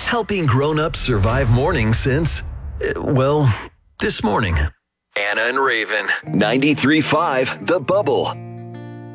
Helping grown-ups survive morning since, well, this morning. Anna and Raven, 93.5 The Bubble.